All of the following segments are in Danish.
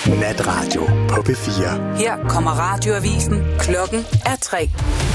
Natradio på P4. Her kommer radioavisen. Klokken er 3.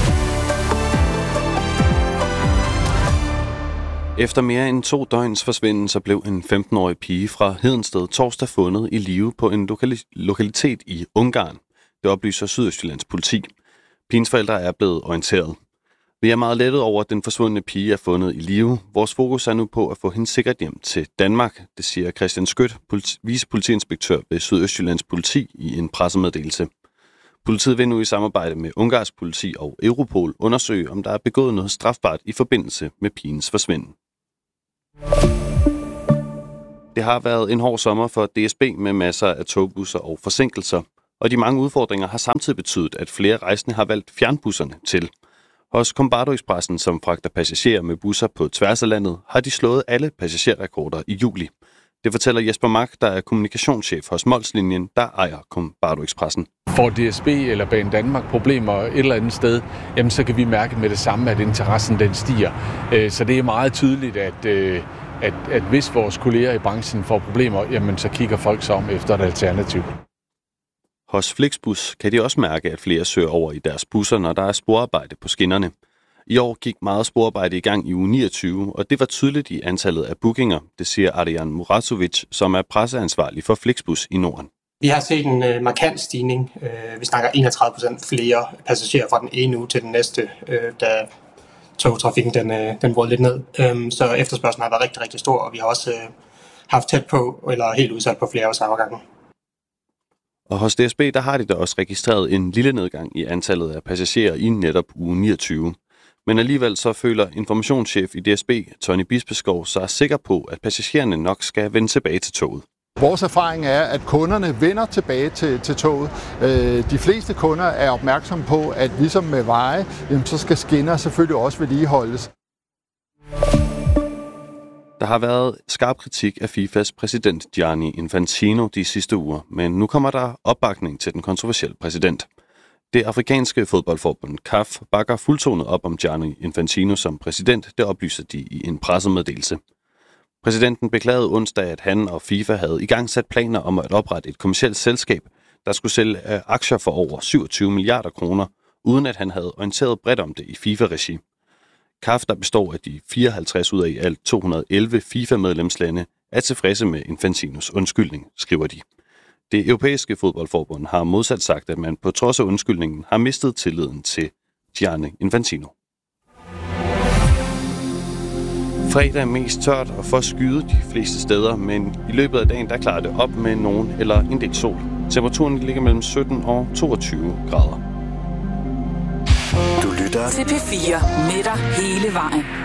Efter mere end 2 døgns forsvinden, så blev en 15-årig pige fra Hedensted torsdag fundet i live på en lokalitet i Ungarn. Det oplyser Sydøstjyllands politi. Pigens forældre er blevet orienteret. Vi er meget lettet over, at den forsvundne pige er fundet i live. Vores fokus er nu på at få hende sikkert hjem til Danmark, det siger Christian Skødt, vicepolitiinspektør ved Sydøstjyllands politi i en pressemeddelelse. Politiet vil nu i samarbejde med ungarsk politi og Europol undersøge, om der er begået noget strafbart i forbindelse med pigens forsvinden. Det har været en hård sommer for DSB med masser af togbusser og forsinkelser, og de mange udfordringer har samtidig betydet, at flere rejsende har valgt fjernbusserne til. Hos Combardo Expressen, som fragter passagerer med busser på tværs af landet, har de slået alle passagerrekorder i juli. Det fortæller Jesper Mark, der er kommunikationschef hos Molslinjen, der ejer Combardo Expressen. Får DSB eller Banedanmark problemer et eller andet sted, jamen så kan vi mærke med det samme, at interessen den stiger. Så det er meget tydeligt, at hvis vores kolleger i branchen får problemer, jamen så kigger folk sig om efter et alternativ. Hos Flixbus kan de også mærke, at flere søger over i deres busser, når der er sporarbejde på skinnerne. I år gik meget sporarbejde i gang i uge 29, og det var tydeligt i antallet af bookinger, det siger Adrian Murasovic, som er presseansvarlig for Flixbus i Norden. Vi har set en markant stigning. Vi snakker 31% flere passagerer fra den ene uge til den næste, da togtrafikken den brød lidt ned. Så efterspørgslen har været rigtig, rigtig stor, og vi har også haft tæt på, eller helt udsat på flere af samme gange. Og hos DSB, der har de da også registreret en lille nedgang i antallet af passagerer i netop uge 29. Men alligevel så føler informationschef i DSB, Tony Bispeskov, sig sikker på, at passagererne nok skal vende tilbage til toget. Vores erfaring er, at kunderne vender tilbage til toget. De fleste kunder er opmærksomme på, at ligesom med veje, så skal skinner selvfølgelig også vedligeholdes. Der har været skarp kritik af FIFAs præsident Gianni Infantino de sidste uger, men nu kommer der opbakning til den kontroversielle præsident. Det afrikanske fodboldforbund CAF bakker fuldtonet op om Gianni Infantino som præsident, det oplyser de i en pressemeddelelse. Præsidenten beklagede onsdag, at han og FIFA havde igangsat planer om at oprette et kommercielt selskab, der skulle sælge aktier for over 27 milliarder kroner, uden at han havde orienteret bredt om det i FIFA-regi. CAF, der består af de 54 ud af i alt 211 FIFA-medlemslande, er tilfredse med Infantinos undskyldning, skriver de. Det europæiske fodboldforbund har modsat sagt, at man på trods af undskyldningen har mistet tilliden til Gianni Infantino. Fredag er mest tørt og forskyet de fleste steder, men i løbet af dagen der klarer det op med nogen eller en del sol. Temperaturen ligger mellem 17 og 22 grader. Du lytter til P4 med dig hele vejen.